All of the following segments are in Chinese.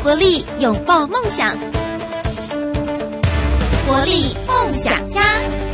活力，拥抱梦想，活力梦想家。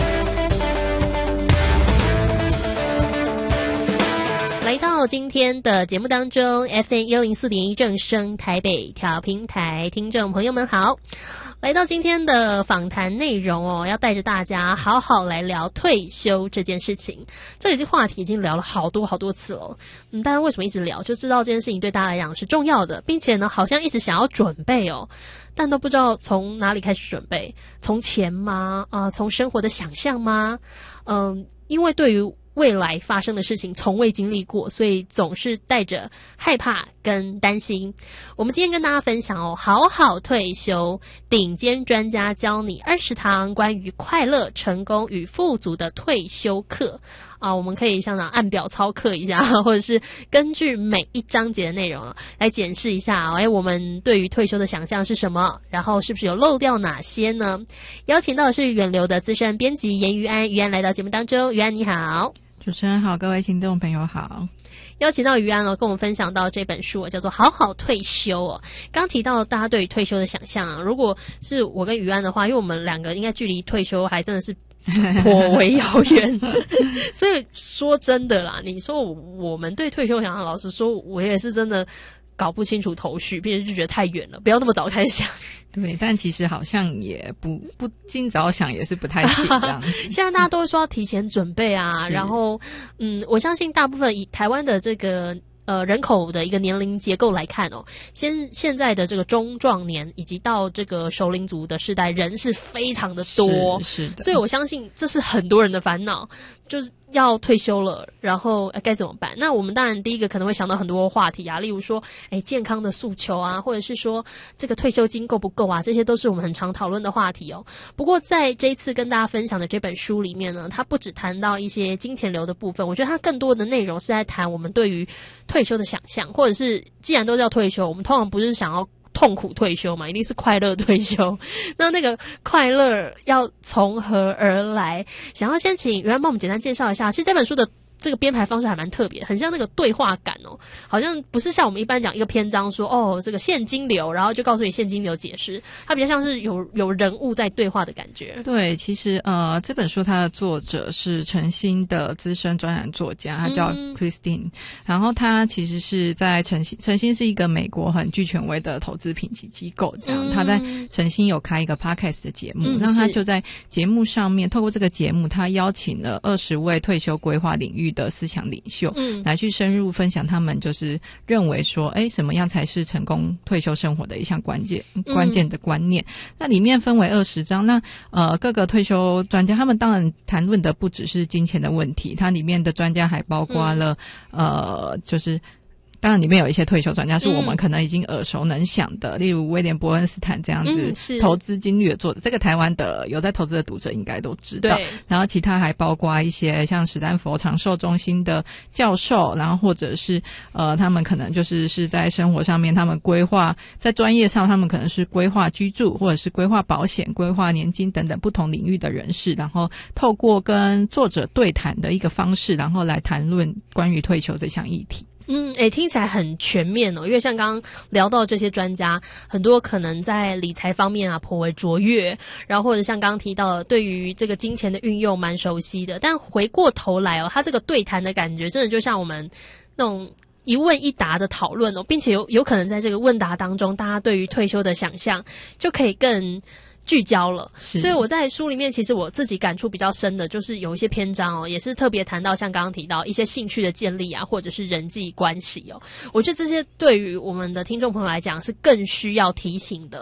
来到今天的节目当中 ，FM104.1 正声台北调频台，听众朋友们好。来到今天的访谈内容哦，要带着大家好好来聊退休这件事情。这个话题已经聊了好多次了，但是为什么一直聊？就知道这件事情对大家来讲是重要的，并且呢，好像一直想要准备哦，但都不知道从哪里开始准备。从钱吗？从生活的想象吗？因为对于未来发生的事情从未经历过，所以总是带着害怕跟担心。我们今天跟大家分享哦，好好退休，顶尖专家教你20堂关于快乐、成功与富足的退休课啊，我们可以像那按表操课一下，或者是根据每一章节的内容来检视一下我们对于退休的想象是什么，然后是不是有漏掉哪些呢？邀请到的是远流的资深编辑严于安，于安来到节目当中，于安你好。 主持人好，各位听众朋友好。 邀请到于安跟我们分享到这本书叫做《好好退休》哦。刚提到大家对于退休的想象如果是我跟于安的话，因为我们两个应该距离退休还真的是颇为遥远，所以说真的啦，你说我们对退休想象，老实说，我也是真的搞不清楚头绪，并且就觉得太远了，不要那么早开始想。 对，但其实好像也不尽早想也是不太行这样子。 现在大家都会说要提前准备啊，然后我相信大部分以台湾的这个人口的一个年龄结构来看哦，现在的这个中壮年以及到这个熟龄族的世代人是非常的多， 是的， 所以我相信这是很多人的烦恼，就是要退休了，然后该怎么办？那我们当然第一个可能会想到很多话题啊，例如说健康的诉求啊，或者是说这个退休金够不够啊，这些都是我们很常讨论的话题哦。不过在这一次跟大家分享的这本书里面呢，它不只谈到一些金钱流的部分，我觉得它更多的内容是在谈我们对于退休的想象，或者是既然都叫退休，我们通常不是想要痛苦退休嘛，一定是快乐退休。那个快乐要从何而来？想要先请于安帮我们简单介绍一下。其实这本书的这个编排方式还蛮特别，很像那个对话感哦，好像不是像我们一般讲一个篇章说这个现金流，然后就告诉你现金流解释，它比较像是有人物在对话的感觉。 对，其实这本书它的作者是晨星的资深专栏作家，他叫 Christine，然后他其实是在晨星是一个美国很具权威的投资评级机构，这样他在晨星有开一个 podcast 的节目，那他就在节目上面透过这个节目，他邀请了20位退休规划领域的思想领袖来去深入分享他们就是认为说什么样才是成功退休生活的一项关键的观念。那里面分为20章，那各个退休专家他们当然谈论的不只是金钱的问题，它里面的专家还包括了就是当然里面有一些退休专家是我们可能已经耳熟能详的，例如威廉伯恩斯坦这样子投资金律的作者，这个台湾的有在投资的读者应该都知道。然后其他还包括一些像史丹佛长寿中心的教授，然后或者是他们可能是在生活上面他们规划，在专业上他们可能是规划居住或者是规划保险、规划年金等等不同领域的人士，然后透过跟作者对谈的一个方式，然后来谈论关于退休这项议题。 听起来很全面哦，因为像刚刚聊到这些专家，很多可能在理财方面颇为卓越，然后或者像刚刚提到的，对于这个金钱的运用蛮熟悉的，但回过头来他这个对谈的感觉，真的就像我们那种一问一答的讨论并且有可能在这个问答当中，大家对于退休的想象就可以更聚焦了。所以我在书里面其实我自己感触比较深的就是有一些篇章也是特别谈到像刚刚提到一些兴趣的建立啊，或者是人际关系我觉得这些对于我们的听众朋友来讲是更需要提醒的。